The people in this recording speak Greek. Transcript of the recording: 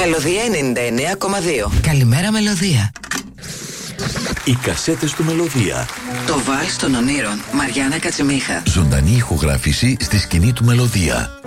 Μελωδία 99,2. Καλημέρα Μελωδία. Οι κασέτες του Μελωδία. Το βάλς των ονείρων, Μαριάννα Κατσιμίχα. Ζωντανή ηχογράφηση στη σκηνή του Μελωδία.